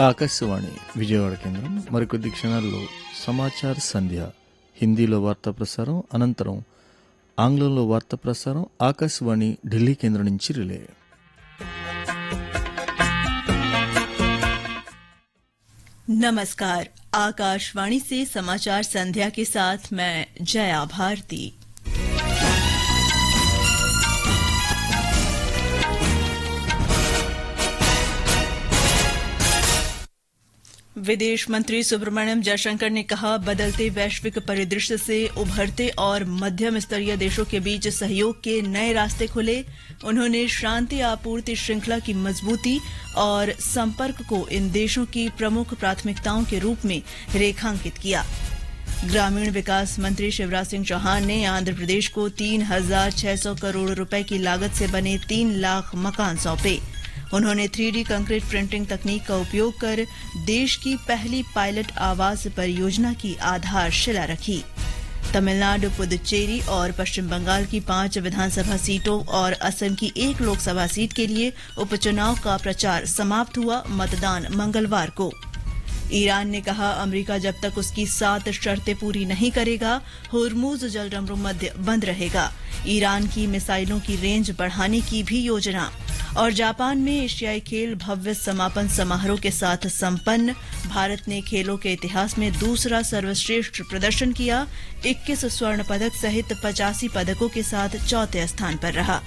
ఆకాశవాణి విజయవాడ కేంద్రం మరికొద్ది క్షణాల్లో సమాచార సంధ్య హిందీలో వార్తా ప్రసారం అనంతరం ఆంగ్లంలో వార్తా ప్రసారం ఆకాశవాణి ఢిల్లీ కేంద్రం నుంచి రిలే. नमस्कार, आकाशवाणी से समाचार संध्या के साथ मैं जया भारती। विदेश मंत्री सुब्रमण्यम जयशंकर ने कहा, बदलते वैश्विक परिदृश्य से उभरते और मध्यम स्तरीय देशों के बीच सहयोग के नए रास्ते खुले। उन्होंने शांति आपूर्ति श्रृंखला की मजबूती और संपर्क को इन देशों की प्रमुख प्राथमिकताओं के रूप में रेखांकित किया। ग्रामीण विकास मंत्री शिवराज सिंह चौहान ने आंध्र प्रदेश को 3,600 करोड़ रुपए की लागत से बने 3 लाख मकान सौंपे। उन्होंने 3D कंक्रीट प्रिंटिंग तकनीक का उपयोग कर देश की पहली पायलट आवास परियोजना की आधारशिला रखी। तमिलनाडु, पुदुचेरी और पश्चिम बंगाल की 5 विधानसभा सीटों और असम की 1 लोकसभा सीट के लिए उपचुनाव का प्रचार समाप्त हुआ। मतदान मंगलवार को। ईरान ने कहा, अमेरिका जब तक उसकी 7 शर्तें पूरी नहीं करेगा, होर्मुज जलसंधि मध्य बंद रहेगा। ईरान की मिसाइलों की रेंज बढ़ाने की भी योजना। और जापान में एशियाई खेल भव्य समापन समारोह के साथ संपन्न। भारत ने खेलों के इतिहास में दूसरा सर्वश्रेष्ठ प्रदर्शन किया। 21 स्वर्ण पदक सहित 85 पदकों के साथ चौथे स्थान पर रहा।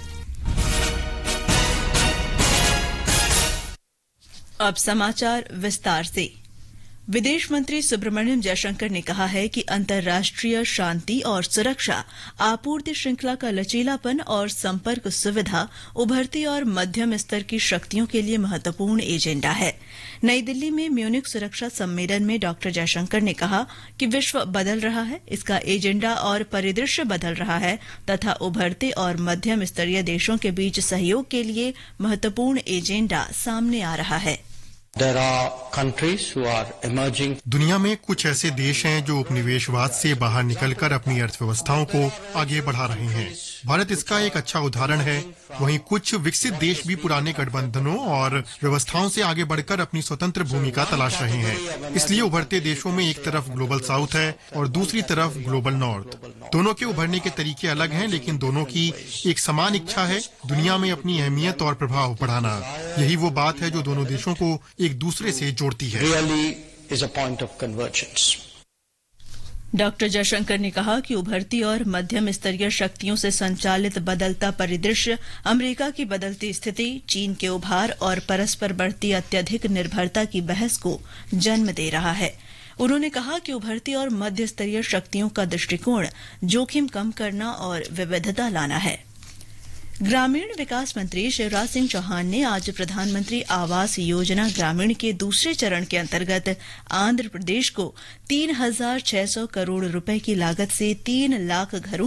अब समाचार विस्तार से। विदेश मंत्री सुब्रमण्यम जयशंकर ने कहा है कि अंतर्राष्ट्रीय शांति और सुरक्षा, आपूर्ति श्रृंखला का लचीलापन और संपर्क सुविधा उभरती और मध्यम स्तर की शक्तियों के लिए महत्वपूर्ण एजेंडा है। नई दिल्ली में म्यूनिख सुरक्षा सम्मेलन में डॉक्टर जयशंकर ने कहा कि विश्व बदल रहा है, इसका एजेंडा और परिदृश्य बदल रहा है तथा उभरते और मध्यम स्तरीय देशों के बीच सहयोग के लिए महत्वपूर्ण एजेंडा सामने आ रहा है। There are countries who are emerging. दुनिया में कुछ ऐसे देश हैं जो उपनिवेशवाद से बाहर निकलकर अपनी अर्थव्यवस्थाओं को आगे बढ़ा रहे हैं। भारत इसका एक अच्छा उदाहरण है। वहीं कुछ विकसित देश भी पुराने गठबंधनों और व्यवस्थाओं से आगे बढ़कर अपनी स्वतंत्र भूमिका तलाश रहे हैं। इसलिए उभरते देशों में एक तरफ ग्लोबल साउथ है और दूसरी तरफ ग्लोबल नॉर्थ। दोनों के उभरने के तरीके अलग हैं, लेकिन दोनों की एक समान इच्छा है, दुनिया में अपनी अहमियत और प्रभाव बढ़ाना। यही वो बात है जो दोनों देशों को एक दूसरे से जोड़ती है। Really is a point of convergence. Doctor Jaishankar ने कहा कि उभरती और मध्यम स्तरीय शक्तियों से संचालित बदलता परिदृश्य, अमेरिका की बदलती स्थिति, चीन के उभार और परस्पर बढ़ती अत्यधिक निर्भरता की बहस को जन्म दे रहा है। उन्होंने कहा कि उभरती और मध्य स्तरीय शक्तियों का दृष्टिकोण जोखिम कम करना और विविधता लाना है। ग्रामीण विकास मंत्री शिवराज सिंह चौहान ने आज प्रधानमंत्री आवास योजना ग्रामीण के दूसरे चरण के अंतर्गत आंध्र प्रदेश को 3,600 करोड़ रुपए की लागत से 3 लाख घरों